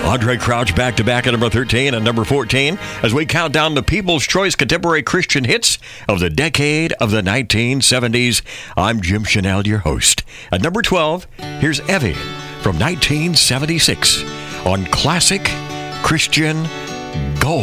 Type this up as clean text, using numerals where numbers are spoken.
Andre Crouch back-to-back at number 13 and number 14 as we count down the People's Choice Contemporary Christian hits of the decade of the 1970s. I'm Jim Chanel, your host. At number 12, here's Evian from 1976 on Classic Christian